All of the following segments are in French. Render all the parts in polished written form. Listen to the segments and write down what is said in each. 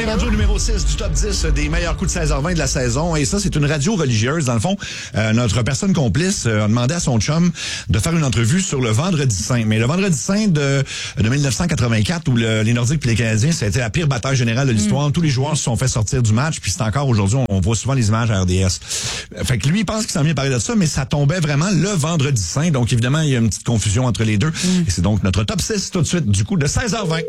rendu au numéro 6 du top 10 des meilleurs coups de 16h20 de la saison. Et ça, c'est une radio religieuse. Dans le fond, notre personne complice a demandé à son chum de faire une entrevue sur le Vendredi Saint. Mais le Vendredi Saint de 1984, où les Nordiques et les Canadiens, ça a été la pire bataille générale de l'histoire. Tous les joueurs se sont fait sortir du match. Puis c'est encore aujourd'hui, on voit souvent les images à RDS. Fait que lui, il pense qu'il s'en vient parler de ça, mais ça tombait vraiment le Vendredi Saint. Donc évidemment, il y a une petite confusion entre les deux. Et c'est donc notre top 6 tout de suite, du coup, de 16h20.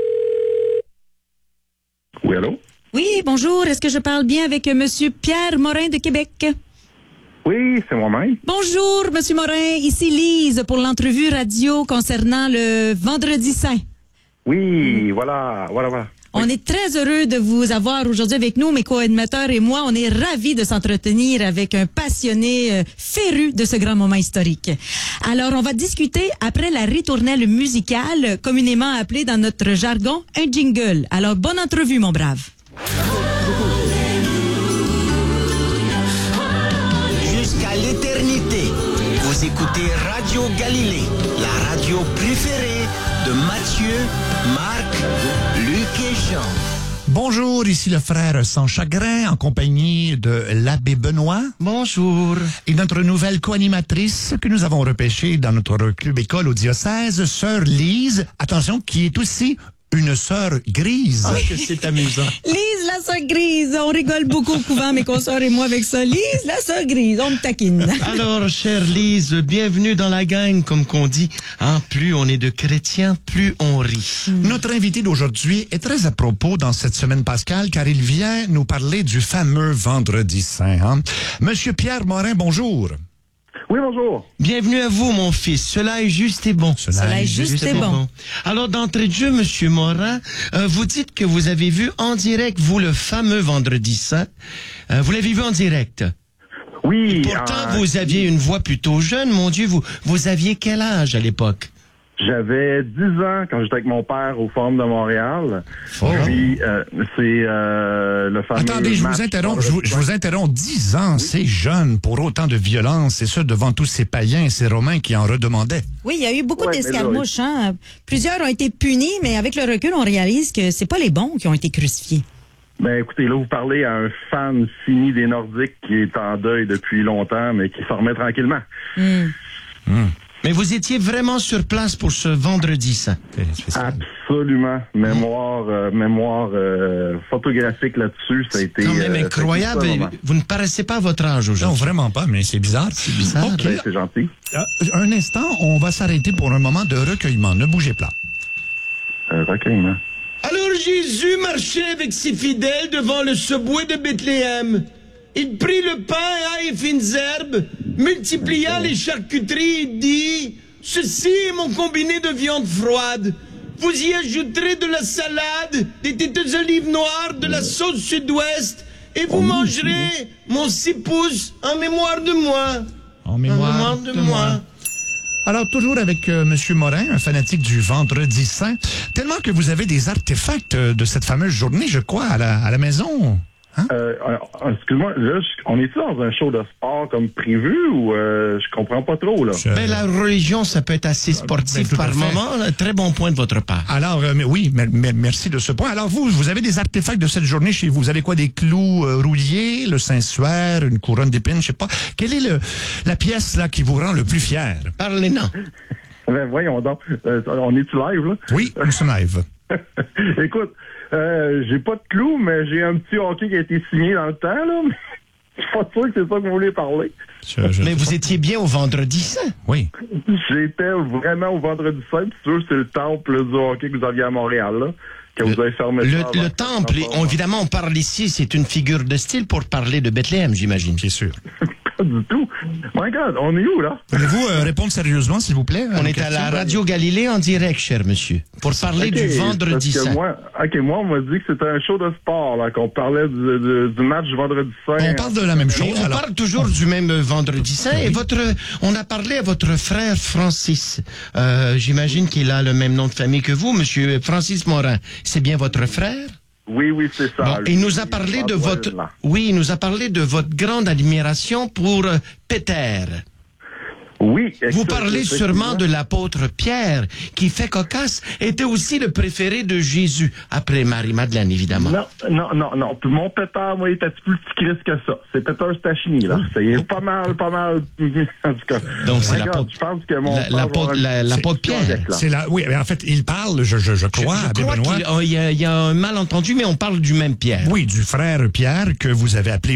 Oui, allô? Oui, bonjour. Est-ce que je parle bien avec Monsieur Pierre Morin de Québec? Oui, c'est moi-même. Bonjour, Monsieur Morin. Ici Lise pour l'entrevue radio concernant le Vendredi Saint. Oui, voilà. On est très heureux de vous avoir aujourd'hui avec nous, mes co-animateurs et moi. On est ravis de s'entretenir avec un passionné féru de ce grand moment historique. Alors, on va discuter après la ritournelle musicale, communément appelée dans notre jargon un jingle. Alors, bonne entrevue, mon brave. Jusqu'à l'éternité, vous écoutez Radio Galilée, la radio préférée de Mathieu, Marc, Luc et Jean. Bonjour, ici le frère Sans Chagrin en compagnie de l'abbé Benoît. Bonjour. Et notre nouvelle co-animatrice que nous avons repêchée dans notre club école au diocèse, sœur Lise, attention, qui est aussi une sœur grise. Ah, que c'est amusant. Lise, la sœur grise. On rigole beaucoup au couvent, mes consoeurs et moi, avec ça. Lise, la sœur grise. On me taquine. Alors, chère Lise, bienvenue dans la gang, comme qu'on dit. Hein, plus on est de chrétiens, plus on rit. Notre invité d'aujourd'hui est très à propos dans cette semaine pascale, car il vient nous parler du fameux Vendredi Saint. Hein? Monsieur Pierre Morin, bonjour. Oui, bonjour. Bienvenue à vous, mon fils. Cela est juste et bon. Cela est juste et bon. Alors, d'entrée de jeu, Monsieur Morin, vous dites que vous avez vu en direct, vous, le fameux Vendredi Saint. Vous l'avez vu en direct. Oui. Et pourtant, vous aviez une voix plutôt jeune, mon Dieu. Vous aviez quel âge à l'époque? J'avais 10 ans quand j'étais avec mon père au Forum de Montréal. Puis, c'est le fameux... Attendez, je vous interromps. 10 ans, c'est jeune pour autant de violence, et ça devant tous ces païens et ces Romains qui en redemandaient. Oui, il y a eu beaucoup d'escarmouches. Hein? Plusieurs ont été punis, mais avec le recul, on réalise que c'est pas les bons qui ont été crucifiés. Ben, écoutez, là, vous parlez à un fan fini des Nordiques qui est en deuil depuis longtemps, mais qui s'en remet tranquillement. Mais vous étiez vraiment sur place pour ce Vendredi Saint. Absolument. Mémoire photographique là-dessus, ça a été... C'est quand même incroyable. Vous ne paraissez pas à votre âge aujourd'hui. Non, vraiment pas, mais c'est bizarre. C'est bizarre. OK. Ben, c'est gentil. Un instant, on va s'arrêter pour un moment de recueillement. Ne bougez pas. Recueillement. Alors Jésus marchait avec ses fidèles devant le subway de Bethléem. Il prit le pain et fines herbes, multiplia les charcuteries et dit « Ceci est mon combiné de viande froide. Vous y ajouterez de la salade, des têtes d'olive noires, de la sauce sud-ouest, et vous mangerez mon 6 pouces en mémoire de moi. » En mémoire de moi. Alors, toujours avec Monsieur Morin, un fanatique du Vendredi Saint, tellement que vous avez des artefacts de cette fameuse journée, je crois, à la maison. Hein? Excuse-moi, là, on est-tu dans un show de sport comme prévu ou je comprends pas trop, là? Ben, la religion, ça peut être assez sportif par moment. Là. Très bon point de votre part. Alors, merci de ce point. Alors, vous avez des artefacts de cette journée chez vous. Vous avez quoi? Des clous rouillés, le Saint-Suaire, une couronne d'épines, je sais pas. Quelle est la pièce là qui vous rend le plus fier? Parlez-nous. Ben, voyons donc. On est-tu live, là? Oui, nous sommes live. Écoute, j'ai pas de clous, mais j'ai un petit hockey qui a été signé dans le temps, là. Je suis pas sûr que c'est ça que vous voulez parler. Mais vous étiez bien au Vendredi Saint. Oui. J'étais vraiment au Vendredi Saint, puis sûr, c'est le temple du hockey que vous aviez à Montréal, là. Que vous avez fermé le temple, évidemment, on parle ici, c'est une figure de style pour parler de Bethléem, j'imagine. Bien sûr. Pas du tout. My God, on est où, là? Voulez-vous répondre sérieusement, s'il vous plaît? On est à la Radio Galilée en direct, cher monsieur, pour parler du Vendredi Saint. Moi, on m'a dit que c'était un show de sport, là, qu'on parlait du match du Vendredi Saint. On parle de la même chose. On parle toujours du même Vendredi Saint. Et on a parlé à votre frère Francis. J'imagine qu'il a le même nom de famille que vous, monsieur Francis Morin. C'est bien votre frère? Oui, c'est ça. Bon, il nous a parlé de votre... Oui, il nous a parlé de votre grande admiration pour Peter. Oui, Oui. Vous parlez sûrement de l'apôtre Pierre, qui fait cocasse, était aussi le préféré de Jésus, après Marie-Madeleine, évidemment. Non. Puis mon pétard, moi, il était plus petit Christ que ça. C'est Pétard Stachini, là. C'est pas mal. En tout cas. Donc, c'est je pense que l'apôtre Pierre. Oui, mais en fait, il parle, je crois, à Benoît. Il y a un malentendu, mais on parle du même Pierre. Oui, du frère Pierre que vous avez appelé